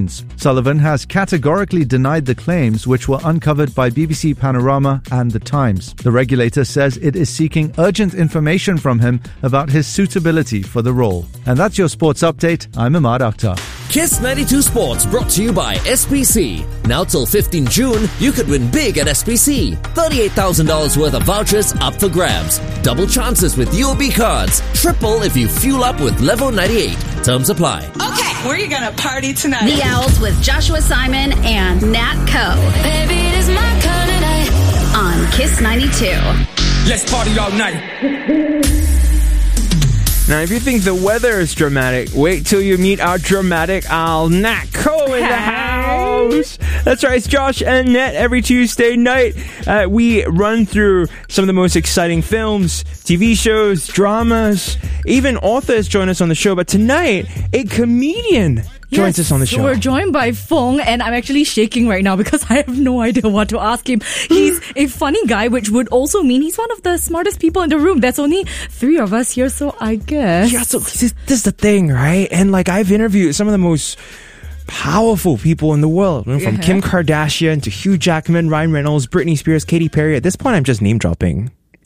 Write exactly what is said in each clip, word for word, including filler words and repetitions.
Sullivan has categorically denied the claims, which were uncovered by B B C Panorama and The Times. The regulator says it is seeking urgent information from him about his suitability for the role. And that's your sports update. I'm Imad Akhtar. Kiss ninety-two Sports brought to you by S P C. Now till fifteenth of June, you could win big at S P C. thirty-eight thousand dollars worth of vouchers up for grabs. Double chances with U O B cards. Triple if you fuel up with Level ninety-eight. Terms apply. Okay, where are you going to party tonight? The Owls with Joshua Simon and Nat Co. Baby, it is my kind of night. On Kiss ninety-two. Let's party all night. Now, if you think the weather is dramatic, wait till you meet our dramatic Al Nat Co in the house. That's right, it's Josh and Nat every Tuesday night. Uh, we run through some of the most exciting films, T V shows, dramas, even authors join us on the show. But tonight, a comedian joins yes, us on the show. We're joined by Fong, and I'm actually shaking right now because I have no idea what to ask him. He's a funny guy, which would also mean he's one of the smartest people in the room. There's only three of us here, so I guess. Yeah, so this, this is the thing, right? And like, I've interviewed some of the most powerful people in the world, from Yeah. Kim Kardashian to Hugh Jackman, Ryan Reynolds, Britney Spears, Katy Perry. At this point, I'm just name dropping.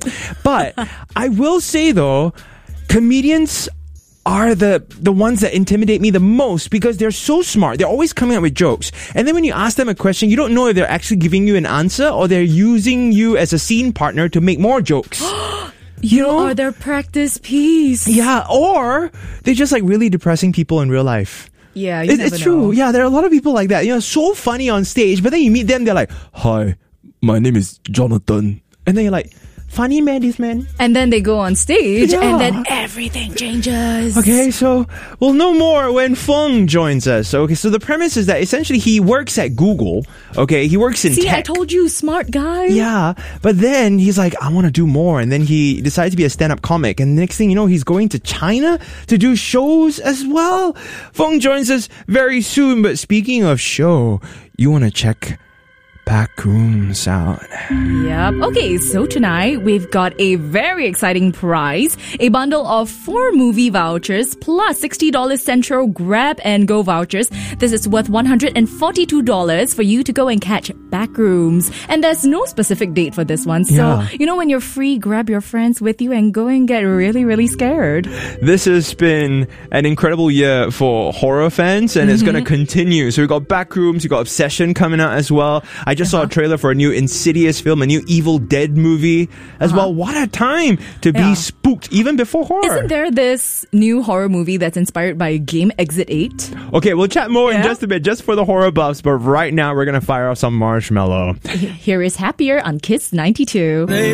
But I will say though, comedians are the the ones that intimidate me the most because they're so smart. They're always coming up with jokes. And then when you ask them a question, you don't know if they're actually giving you an answer or they're using you as a scene partner to make more jokes. You know? Are their practice piece. Yeah, or they're just like really depressing people in real life. Yeah, you It, never it's true. know. Yeah, there are a lot of people like that. You know, so funny on stage, but then you meet them, they're like, "Hi, my name is Jonathan," and then you're like, "Funny man, this man." And then they go on stage, Yeah. and then everything changes. Okay, so we'll know more when Feng joins us. Okay, so the premise is that essentially he works at Google. Okay, he works in See, tech. I told you, smart guy. Yeah, but then he's like, I want to do more. And then he decides to be a stand-up comic. And next thing you know, he's going to China to do shows as well. Feng joins us very soon. But speaking of show, you want to check Backrooms out. Yep. Okay, so tonight we've got a very exciting prize. A bundle of four movie vouchers plus sixty dollars Central Grab and Go vouchers. This is worth one hundred forty-two dollars for you to go and catch Backrooms. And there's no specific date for this one. So, Yeah. you know, when you're free, grab your friends with you and go and get really, really scared. This has been an incredible year for horror fans, and it's going to continue. So we got Backrooms, we got Obsession coming out as well. I just saw a trailer for a new Insidious film, a new Evil Dead movie as well. What a time to be Yeah. spooked, even before horror. Isn't there this new horror movie that's inspired by game Exit eight? Okay, we'll chat more in Yeah. just a bit, just for the horror buffs. But right now, we're going to fire off some Marshmallow. Here is Happier on Kiss ninety-two.